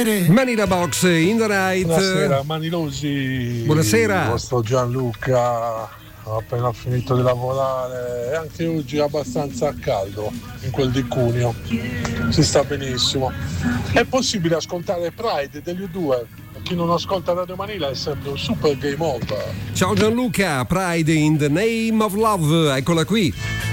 Manila Box in the night. Buonasera Manilosi. Buonasera. Il vostro Gianluca ha appena finito di lavorare e anche oggi è abbastanza caldo in quel di Cuneo. Si sta benissimo. È possibile ascoltare Pride degli U2? Per chi non ascolta Radio Manila è sempre un super game over. Ciao Gianluca, Pride in the name of love, eccola qui.